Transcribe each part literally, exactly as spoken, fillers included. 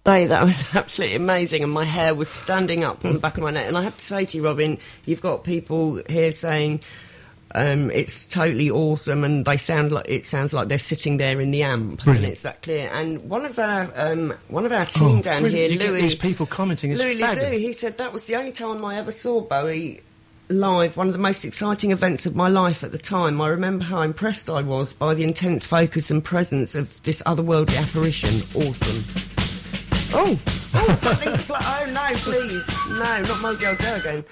They, that was absolutely amazing, and my hair was standing up on the back of my neck. And I have to say to you, Robin, you've got people here saying um, it's totally awesome, and they sound like it sounds like they're sitting there in the amp, Brilliant. And it's that clear. And one of our um, one of our team oh, down brilliant. here, you Louis, get these people commenting, it's Louis fabulous. Lizu, he said that was the only time I ever saw Bowie live, one of the most exciting events of my life at the time. I remember how impressed I was by the intense focus and presence of this otherworldly apparition. Awesome. Oh, oh, something's pl- oh no, please, no, not Mojo Go again.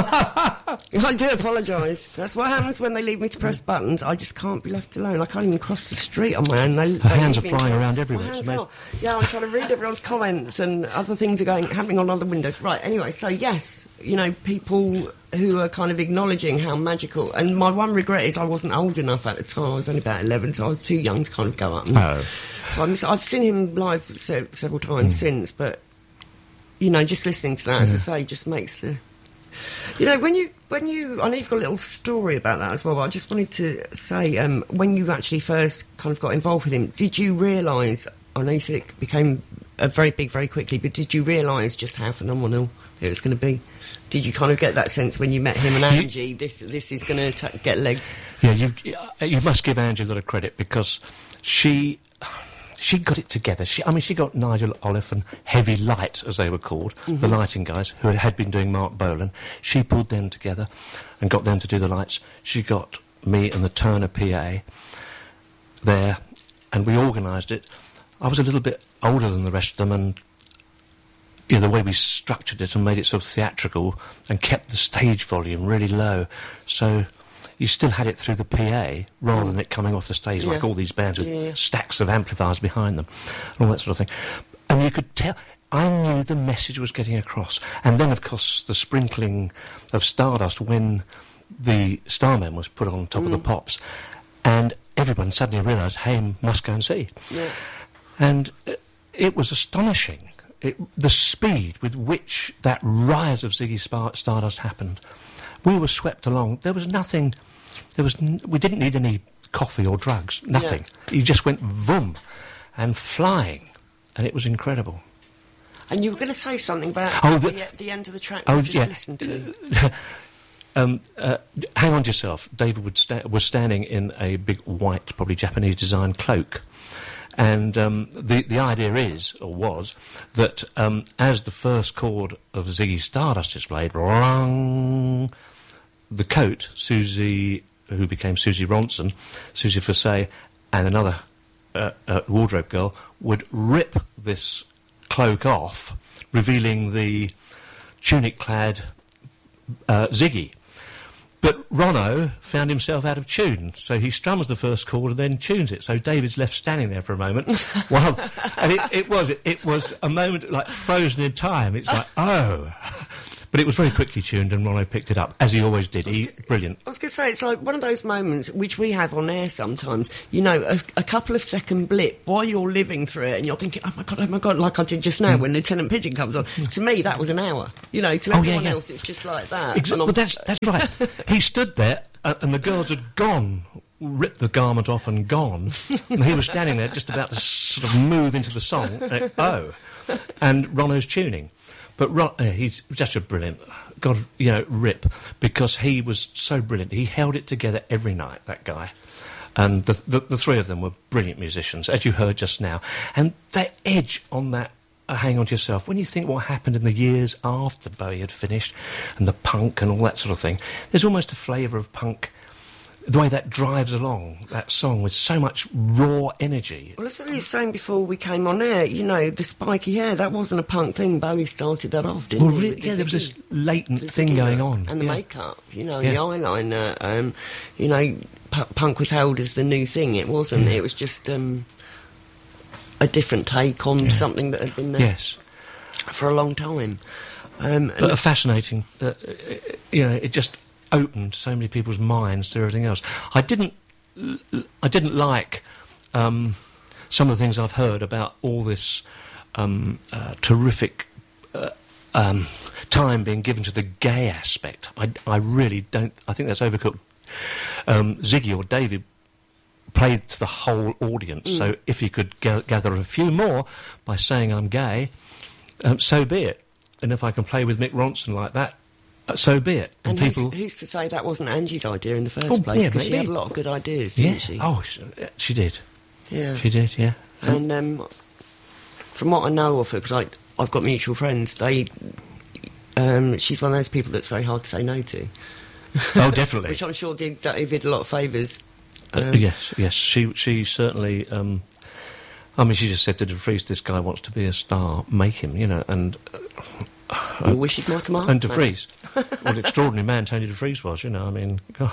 I do apologise. That's what happens when they leave me to press buttons. I just can't be left alone. I can't even cross the street on my own. They, Her they hands are leave me flying in around everywhere. My It's hands amazing. are. Yeah, I'm trying to read everyone's comments, and other things are going happening on other windows. Right. Anyway, so yes, you know, people who are kind of acknowledging how magical. And my one regret is I wasn't old enough at the time. I was only about eleven, so I was too young to kind of go up. And, oh. So I miss, I've seen him live se- several times mm. since, but. You know, just listening to that, as yeah. I say, just makes the... You know, when you... when you, I know you've got a little story about that as well, but I just wanted to say, um, when you actually first kind of got involved with him, did you realise... I know you said it became uh, very big very quickly, but did you realise just how phenomenal it was going to be? Did you kind of get that sense when you met him and Angie, you, this this is going to get legs? Yeah, you you must give Angie a lot of credit, because she... She got it together. She, I mean, she got Nigel Olive and Heavy Light, as they were called, mm-hmm. the lighting guys, who had been doing Mark Bolan. She pulled them together and got them to do the lights. She got me and the Turner P A there, and we organised it. I was a little bit older than the rest of them, and you know, the way we structured it and made it sort of theatrical and kept the stage volume really low. So... you still had it through the P A rather than it coming off the stage yeah. like all these bands with yeah. stacks of amplifiers behind them and all that sort of thing. And you could tell, I knew the message was getting across. And then, of course, the sprinkling of Stardust when the Starman was put on top mm. of the Pops, and everyone suddenly realised, hey, must go and see. Yeah. And it, it was astonishing, it, the speed with which that rise of Ziggy Spar- Stardust happened. We were swept along. There was nothing... There was n- we didn't need any coffee or drugs. Nothing. Yeah. You just went vroom and flying, and it was incredible. And you were going to say something about oh, the, the, the end of the track oh, we just yeah. listened to. um, uh, hang on to yourself. David would sta- was standing in a big white, probably Japanese design cloak. And um, the, the idea is, or was, that um, as the first chord of Ziggy Stardust is played, the coat, Susie, who became Susie Ronson, Susie Fossey, and another uh, uh, wardrobe girl, would rip this cloak off, revealing the tunic-clad uh, Ziggy. But Ronno found himself out of tune, so he strums the first chord and then tunes it. So David's left standing there for a moment. Well, and it, it was it, it was a moment like frozen in time. It's like, oh. But it was very quickly tuned, and Ronno picked it up, as he always did. He, brilliant. I was going to say, it's like one of those moments which we have on air sometimes, you know, a, a couple of second blip while you're living through it, and you're thinking, oh my God, oh my God, like I did just now mm. when Lieutenant Pigeon comes on. Mm. To me, that was an hour. You know, to oh, everyone yeah, yeah. else, it's just like that. Exactly. Well, that's, that's right. He stood there, uh, and the girls had gone, ripped the garment off and gone, and he was standing there just about to sort of move into the song. And, oh. And Ronno's tuning. But Ron, uh, he's just a brilliant... God, you know, rip, because he was so brilliant. He held it together every night, that guy. And the, the, the three of them were brilliant musicians, as you heard just now. And that edge on that uh, Hang On To Yourself, when you think what happened in the years after Bowie had finished, and the punk and all that sort of thing, there's almost a flavour of punk, the way that drives along that song with so much raw energy. Well, that's what you were saying before we came on air. You know, the spiky hair, that wasn't a punk thing. Bowie started that off, didn't well, he? Really, yeah, there was this latent thing going on. And the yeah. makeup, you know, yeah. the eyeliner. Um, you know, p- punk was held as the new thing. It wasn't. Yeah. It was just um, a different take on yeah. something that had been there yes. for a long time. Um, but a fascinating, uh, you know, it just... opened so many people's minds to everything else. I didn't, I didn't like um, some of the things I've heard about all this um, uh, terrific uh, um, time being given to the gay aspect. I, I really don't. I think that's overcooked. Um, Ziggy or David played to the whole audience. Mm. So if he could g- gather a few more by saying I'm gay, um, so be it. And if I can play with Mick Ronson like that, uh, so be it. And, and people, who's, who's to say that wasn't Angie's idea in the first oh, place? Because yeah, she had a lot of good ideas, didn't yeah. she? Oh, she, she did. Yeah, she did. Yeah. And um, from what I know of her, because I've got mutual friends, they. Um, she's one of those people that's very hard to say no to. Oh, definitely. Which I'm sure did David a lot of favours. Um, uh, yes, yes. She she certainly. Um, I mean, she just said to De Vries, "This guy wants to be a star. Make him," you know. And uh, your wish is my command. And De Vries, what an extraordinary man Tony De Vries was. You know, I mean, God.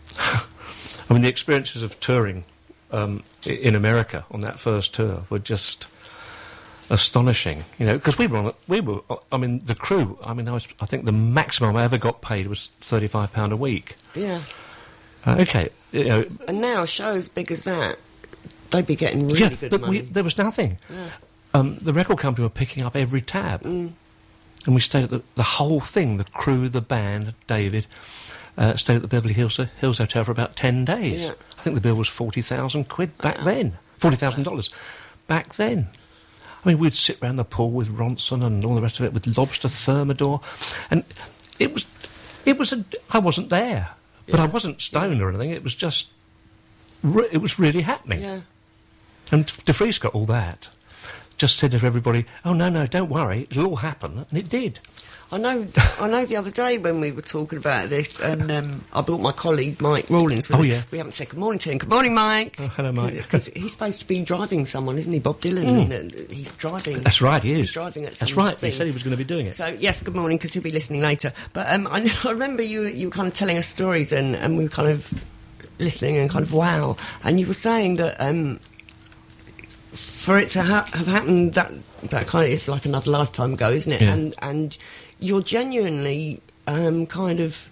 I mean, the experiences of touring um, in America on that first tour were just astonishing, you know, because we were on, we were, I mean, the crew, I mean, I, was, I think the maximum I ever got paid was thirty-five pounds a week. Yeah. Uh, okay. You know, and now, a show as big as that, they'd be getting really yeah, good but money. We, there was nothing. Yeah. Um, the record company were picking up every tab. Mm. And we stayed at the, the whole thing, the crew, the band, David, uh, stayed at the Beverly Hills, Hills Hotel for about ten days. Yeah. I think the bill was forty thousand quid back uh, then. forty thousand dollars back then. I mean, we'd sit round the pool with Ronson and all the rest of it, with Lobster Thermidor, and it was, it was a, I wasn't there, yeah. but I wasn't stoned yeah. or anything, it was just, re- it was really happening. Yeah. And De Vries got all that, just said to everybody, oh, no, no, don't worry, it'll all happen, and it did. I know I know the other day when we were talking about this, and um, I brought my colleague Mike Rawlins with oh, us. Yeah. We haven't said good morning to him. Good morning, Mike. Oh, hello, Mike. Because he's supposed to be driving someone, isn't he, Bob Dylan? Mm. And he's driving. That's right, he is. He's driving at That's right, thing. He said he was going to be doing it. So, yes, good morning, because he'll be listening later. But um, I, I remember you you were kind of telling us stories, and, and we were kind of listening and kind of, wow. And you were saying that um, for it to ha- have happened, that, that kind of is like another lifetime ago, isn't it? Yeah. And and... you're genuinely um, kind of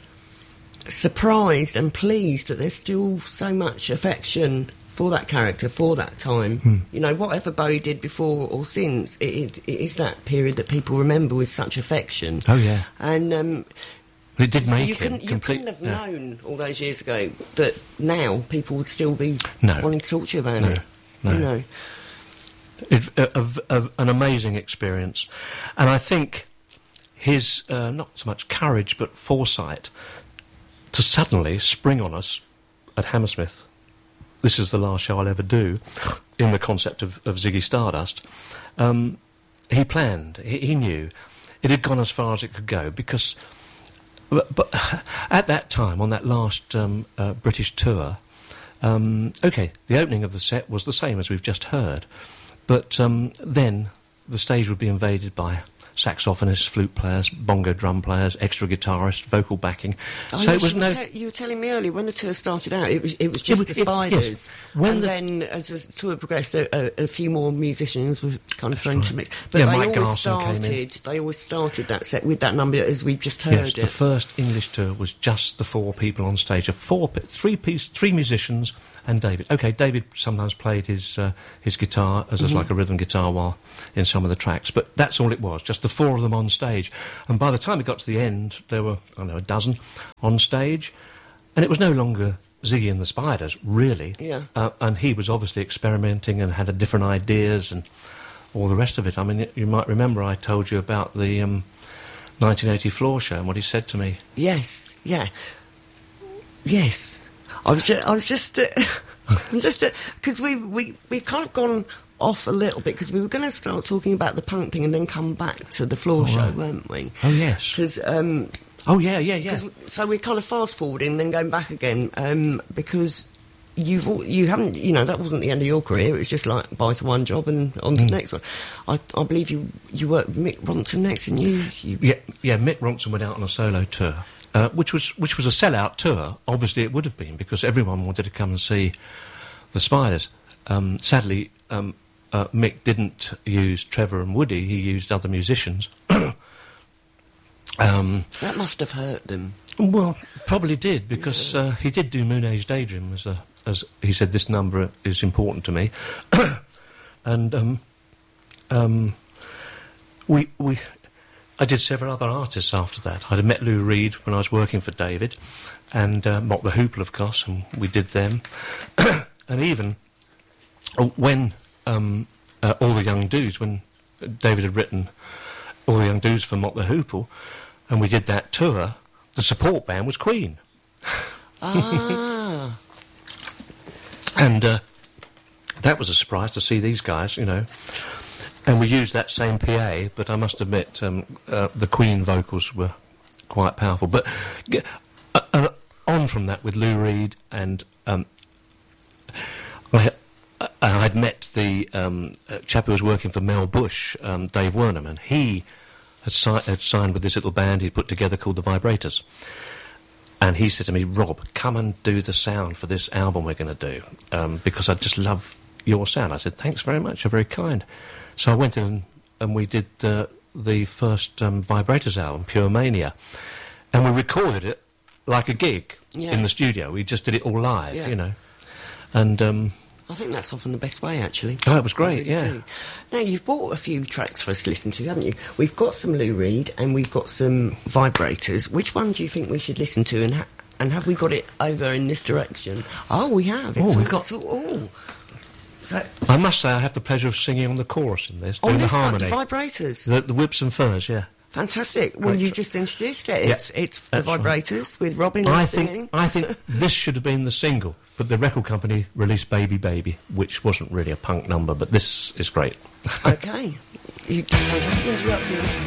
surprised and pleased that there's still so much affection for that character, for that time. Hmm. You know, whatever Bowie did before or since, it, it, it is that period that people remember with such affection. Oh, yeah. And um, it did make you him couldn't, you complete, couldn't have yeah. known all those years ago that now people would still be no. wanting to talk to you about no. it. No. You know. It, a, a, a, an amazing experience. And I think his, uh, not so much courage, but foresight to suddenly spring on us at Hammersmith, this is the last show I'll ever do, in the concept of, of Ziggy Stardust, um, he planned, he, he knew. It had gone as far as it could go, because but, but at that time, on that last um, uh, British tour, um, OK, the opening of the set was the same as we've just heard, but um, then the stage would be invaded by saxophonists, flute players, bongo drum players, extra guitarists, vocal backing. Oh, so yes, it was you, no. were te- you were telling me earlier when the tour started out, it was it was just it was, the Spiders, it, yes. when and the then as the tour progressed, a, a, a few more musicians were kind of thrown right. to the mix. But yeah, they Mike always Garson came in. started. They always started that set with that number as we've just heard Yes, it. the first English tour was just the four people on stage, a four, three piece, three musicians. And David. OK, David sometimes played his uh, his guitar as mm-hmm. like a rhythm guitar while in some of the tracks, but that's all it was, just the four of them on stage. And by the time it got to the end, there were, I don't know, a dozen on stage, and it was no longer Ziggy and the Spiders, really. Yeah. Uh, and he was obviously experimenting and had a different ideas and all the rest of it. I mean, you might remember I told you about the um, nineteen eighty floor show and what he said to me. Yes, yeah. Yes. I was just, I was just, uh, I'm just, because uh, we we we've kind of gone off a little bit because we were going to start talking about the punk thing and then come back to the floor oh, show, right. weren't we? Oh yes. Because um, oh yeah, yeah, yeah. So we're kind of fast forwarding, then going back again, um, because you've you haven't, you know, that wasn't the end of your career. It was just like bye to one job and on to mm. the next one. I, I believe you you worked with Mick Ronson next, and you, you yeah yeah Mick Ronson went out on a solo tour. Uh, which was which was a sell-out tour. Obviously, it would have been because everyone wanted to come and see the Spiders. Um, sadly, um, uh, Mick didn't use Trevor and Woody. He used other musicians. um, that must have hurt them. Well, probably did because yeah. uh, he did do Moon Age Daydream as a, as he said. This number is important to me, and um, um, we we. I did several other artists after that. I'd met Lou Reed when I was working for David, and uh, Mock the Hoople, of course, and we did them. and even uh, when um, uh, All the Young Dudes, when David had written All the Young Dudes for Mott the Hoople, and we did that tour, the support band was Queen. Ah. And uh, that was a surprise to see these guys, you know. And we used that same P A, but I must admit, um, uh, the Queen vocals were quite powerful. But uh, uh, on from that with Lou Reed, and um, I, uh, I'd met the um, uh, chap who was working for Mel Bush, um, Dave Wernham, and he had, si- had signed with this little band he'd put together called the Vibrators. And he said to me, Rob, come and do the sound for this album we're going to do, um, because I just love your sound. I said, thanks very much, you're very kind. So I went in and, and we did uh, the first um, Vibrators album, Pure Mania, and we recorded it like a gig yeah. in the studio. We just did it all live, yeah. you know. And um, I think that's often the best way, actually. Oh, it was great, really yeah. Do. Now, you've bought a few tracks for us to listen to, haven't you? We've got some Lou Reed and we've got some Vibrators. Which one do you think we should listen to, and ha- and have we got it over in this direction? Oh, we have. It's oh, all, we've got... It's all, oh. So, I must say I have the pleasure of singing on the chorus in this, doing on the this harmony. One, the Vibrators. The, the Whips and Furs, yeah. Fantastic. Well, Great you tr- just introduced it. It's, yeah, it's the Vibrators right. with Robin I singing. think, I think this should have been the single, but the record company released Baby Baby, which wasn't really a punk number, but this is great. Okay. You, fantastic interrupting.